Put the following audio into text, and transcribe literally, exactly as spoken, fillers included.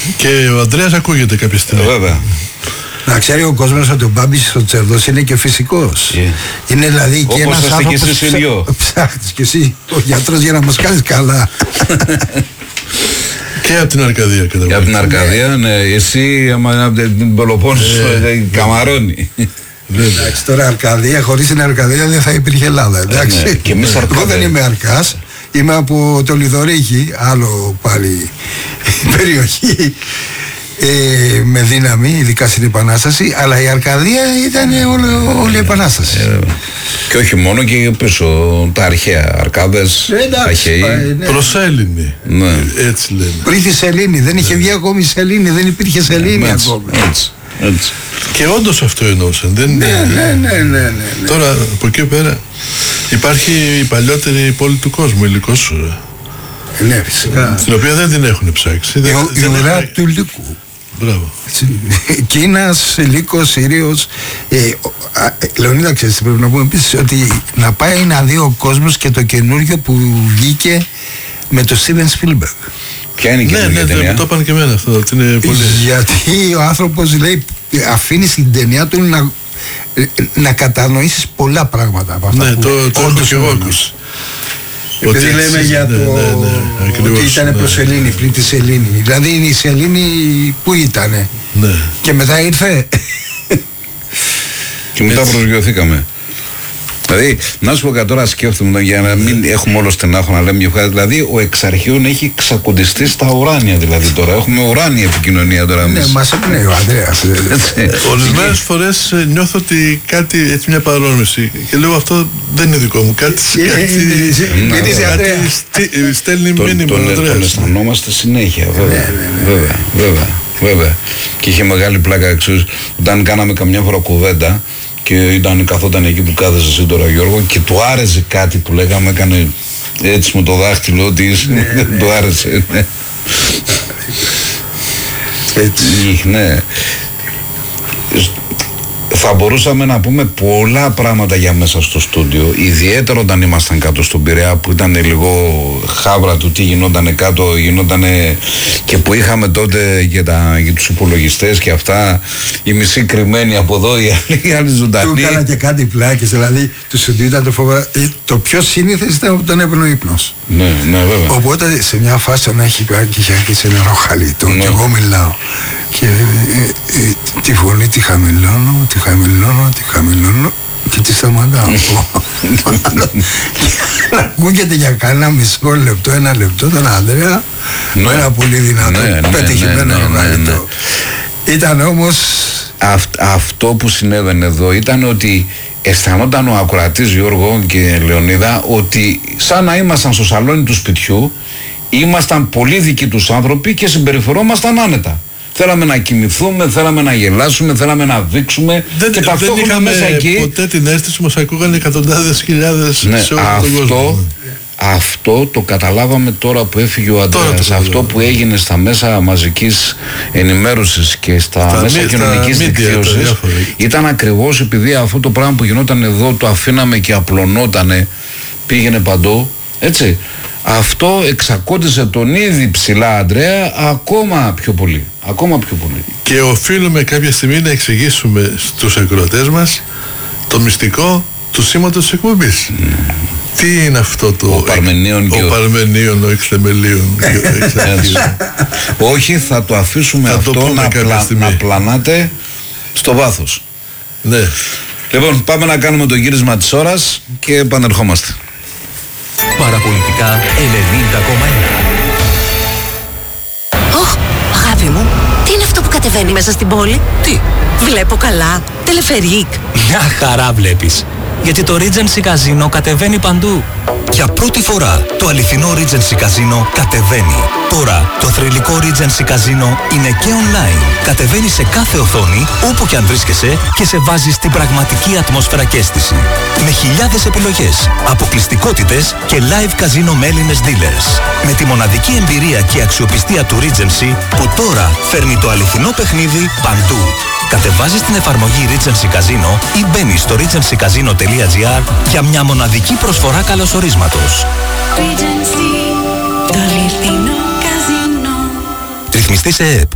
Και ο Ανδρέας ακούγεται κάποια στιγμή. Βέβαια. Να ξέρει ο κόσμος ότι ο Μπάμπης ο Τσερδός είναι και φυσικός. Yeah. Είναι δηλαδή και ένας άνθρωπος που ψά... ψάχνεις και εσύ ο γιατρός για να μας κάνεις καλά. Και από την Αρκαδία. Και από την Αρκαδία, ναι. Εσύ από την Πελοπόννησο Καμαρώνη. Εντάξει, τώρα Αρκαδία, χωρίς την Αρκαδία δεν θα υπήρχε Ελλάδα. Εντάξει. Ναι, και εμείς εγώ δεν είμαι Αρκάς, είμαι από το Λιδωρίκι, άλλο πάλι περιοχή. Ε, με δύναμη, ειδικά στην Επανάσταση, αλλά η Αρκαδία ήταν όλη, όλη η Επανάσταση. Ε, και όχι μόνο, και πίσω τα αρχαία Αρκάδες, αρχαίοι. Ναι. Προσέλληνοι. Ναι. Έτσι λένε. Πριν τη Σελήνη, δεν είχε βγει ακόμη η Σελήνη, δεν υπήρχε Σελήνη ναι, ακόμη. Έτσι, έτσι. Και όντως αυτό εννοούσαν. Δεν... Ναι, ναι, ναι, ναι, ναι, ναι. Τώρα από εκεί πέρα υπάρχει η παλιότερη πόλη του κόσμου, η Λυκόσσουρα. Ναι, φυσικά. Την οποία δεν την έχουν ψάξει. Η, η ουρά έχει... του Λύκου. Μπράβο. Κίνας, Λύκος, Σύριος. Ε, Λεωνίδα, ξέρεις, πρέπει να πούμε επίσης ότι να πάει να δει ο κόσμος και το καινούργιο που βγήκε με το Στίβεν Σπίλμπεργκ. Ποια είναι η καινούργια ταινία? Ναι, ναι, το είπαν και εμένα αυτό. Ότι είναι πολύ... Γιατί ο άνθρωπος λέει, αφήνει στην ταινία του να, να κατανοήσεις πολλά πράγματα από αυτά. Ναι, που το, το έχω και εγώ ακούσει. Επειδή ότι λέμε για το ναι, ναι, ναι, ότι ήταν ναι. προς Σελήνη, πριν τη Σελήνη. Δηλαδή η Σελήνη που ήτανε. Ναι. Και μετά ήρθε. Και μετά προσγειωθήκαμε. Δηλαδή, να σου πω κάτι τώρα, σκέφτομαι για να μην έχουμε όλο στενάχο να λέμε ευχαριστώ. Δηλαδή, ο εξ αρχείων έχει ξακοντιστεί στα ουράνια. Δηλαδή, τώρα έχουμε ουράνια επικοινωνία τώρα εμείς. Ναι, μας έπαιρνε ο Ανδρέας. Ορισμένες φορές νιώθω ότι κάτι, έτσι μια παρόμοιση. Και λέω αυτό δεν είναι δικό μου. Κάτι στέλνει μήνυμα ο Ανδρέας. Τον αισθανόμαστε συνέχεια, βέβαια. Και είχε μεγάλη πλάκα εξούς όταν κάναμε καμιά φορά κουβέντα. Και ήταν, καθόταν εκεί που κάθεσαι εσύ τώρα, Γιώργο, και του άρεσε κάτι που λέγαμε, έκανε έτσι με το δάχτυλο ότι είσαι, ναι, ναι. Του άρεσε, ναι. Έτσι, ναι. Θα μπορούσαμε να πούμε πολλά πράγματα για μέσα στο στούντιο, ιδιαίτερα όταν ήμασταν κάτω στον Πειραιά, που ήταν λίγο χάβρα του τι γινόταν κάτω, γινόταν και που είχαμε τότε για, τα, για τους υπολογιστές και αυτά, οι μισοί κρυμμένοι από εδώ, οι άλλοι, οι άλλοι ζωντανοί. Του έκανα και κάτι πλάκες, δηλαδή του στούντιο ήταν το φοβερό. Το πιο σύνηθες ήταν που τον έπαιρνε ο ύπνος. Ναι, ναι, βέβαια. Οπότε σε μια φάση τον έχει πει και είχε αρχίσει νερό χαλίτο, ναι. Και εγώ μιλάω. Και ε, ε, τη φωνή τη χαμηλώνω, τη χαμηλώνω, τη χαμηλώνω και τη σταματάω. Ακούγεται για κανένα μισό λεπτό, ένα λεπτό τον Ανδρέα, με ένα πολύ δυνατό πετυχημένο ρογαλιτό. Ήταν όμως... Αυτ, αυτό που συνέβαινε εδώ ήταν ότι αισθανόταν ο ακροατής, Γιώργο και Λεωνίδα, ότι σαν να ήμασταν στο σαλόνι του σπιτιού, ήμασταν πολύ δικοί τους άνθρωποι και συμπεριφερόμασταν άνετα. Θέλαμε να κοιμηθούμε, θέλαμε να γελάσουμε, θέλαμε να δείξουμε. Δεν, και ταυτόχρονα δεν είχαμε μέσα εκεί. Ποτέ την αίσθηση μας ακούγανε εκατοντάδες χιλιάδες, ναι, σε όλο τον κόσμο. Αυτό το καταλάβαμε τώρα που έφυγε ο Ανδρέας. Αυτό που έγινε στα μέσα μαζικής ενημέρωσης και στα, στα μέσα κοινωνικής δικτύωσης ήταν ακριβώς επειδή αυτό το πράγμα που γινόταν εδώ το αφήναμε και απλωνότανε, πήγαινε παντού, έτσι. Αυτό εξακόντισε τον ήδη ψηλά Ανδρέα ακόμα πιο πολύ. Ακόμα πιο πολύ. Και οφείλουμε κάποια στιγμή να εξηγήσουμε στους ακροατές μας το μυστικό του σήματος της εκπομπής. Mm. Τι είναι αυτό το... Ο Παρμενίων και ο... Ο Παρμενίων, ο Εξθεμελίων. Όχι, θα το αφήσουμε θα αυτό το να, πλα... να πλανάτε στο βάθος. Ναι. Λοιπόν, πάμε να κάνουμε το γύρισμα της ώρας και επανερχόμαστε. Παραπολιτικά ενενήντα κόμμα ένα. Ωχ, αγάπη μου, τι είναι αυτό που κατεβαίνει μέσα στην πόλη? Τι? Βλέπω καλά, τελεφερίκ. Μια χαρά βλέπεις. Γιατί το Regency Casino κατεβαίνει παντού. Για πρώτη φορά το αληθινό Regency Casino κατεβαίνει. Τώρα το θρυλικό Regency Casino είναι και online. Κατεβαίνει σε κάθε οθόνη όπου και αν βρίσκεσαι και σε βάζει στην πραγματική ατμόσφαιρα και αίσθηση. Με χιλιάδες επιλογές, αποκλειστικότητες και live casino με Έλληνες dealers. Με τη μοναδική εμπειρία και αξιοπιστία του Regency που τώρα φέρνει το αληθινό παιχνίδι παντού. Κατεβάζεις την εφαρμογή Regency Casino ή μπαίνεις στο regency casino τελεία gr για μια μοναδική προσφορά καλωσορίσματος. Regency, το αληθινό καζίνο. Ρυθμιστή σε ΕΕΠ.